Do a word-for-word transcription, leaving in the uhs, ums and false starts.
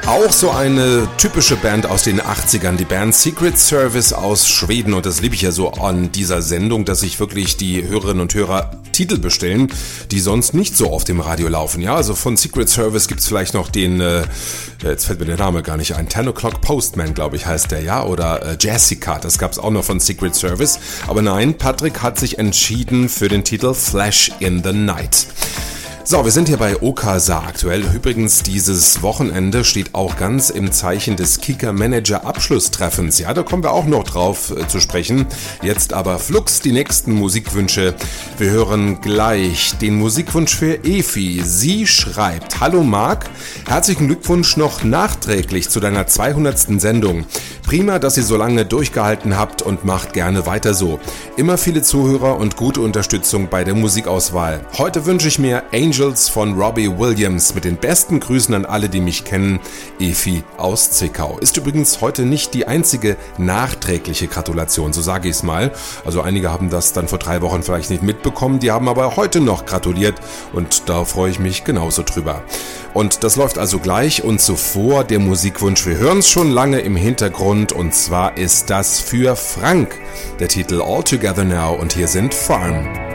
Auch so eine typische Band aus den achtzigern, die Band Secret Service aus Schweden. Und das liebe ich ja so an dieser Sendung, dass sich wirklich die Hörerinnen und Hörer Titel bestellen, die sonst nicht so oft im Radio laufen. Ja, also von Secret Service gibt's vielleicht noch den, äh, jetzt fällt mir der Name gar nicht ein, ten o'clock Postman, glaube ich, heißt der, ja, oder äh, Jessica, das gab's auch noch von Secret Service. Aber nein, Patrick hat sich entschieden für den Titel Flash in the Night. So, wir sind hier bei Okasa aktuell. Übrigens, dieses Wochenende steht auch ganz im Zeichen des Kicker-Manager-Abschlusstreffens. Ja, da kommen wir auch noch drauf äh, zu sprechen. Jetzt aber flugs die nächsten Musikwünsche. Wir hören gleich den Musikwunsch für Efi. Sie schreibt: Hallo Marc, herzlichen Glückwunsch noch nachträglich zu deiner zweihundertsten Sendung. Prima, dass ihr so lange durchgehalten habt und macht gerne weiter so. Immer viele Zuhörer und gute Unterstützung bei der Musikauswahl. Heute wünsche ich mir Angels von Robbie Williams. Mit den besten Grüßen an alle, die mich kennen. Efi aus Zwickau. Ist übrigens heute nicht die einzige nachträgliche Gratulation, so sage ich es mal. Also einige haben das dann vor drei Wochen vielleicht nicht mitbekommen, die haben aber heute noch gratuliert und da freue ich mich genauso drüber. Und das läuft also gleich und zuvor der Musikwunsch. Wir hören es schon lange im Hintergrund und zwar ist das für Frank der Titel All Together Now und hier sind Farm.